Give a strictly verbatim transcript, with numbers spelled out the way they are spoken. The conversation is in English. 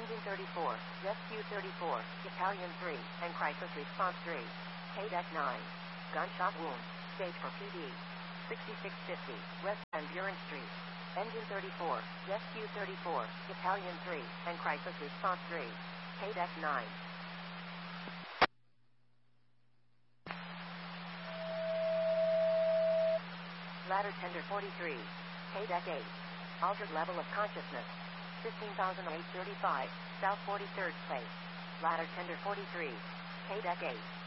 Engine thirty-four, Rescue thirty-four, Battalion three, and Crisis Response three. K D E C nine. Gunshot wound. Stage for P D. sixty-six fifty, West Van Buren Street. Engine thirty-four, Rescue thirty-four, Battalion three, and Crisis Response three. K D E C nine. Ladder Tender forty-three. K D E C eight. Altered level of consciousness. fifteen thousand eight hundred thirty-five, South forty-third Place. Ladder Tender forty-three. K D E C eight.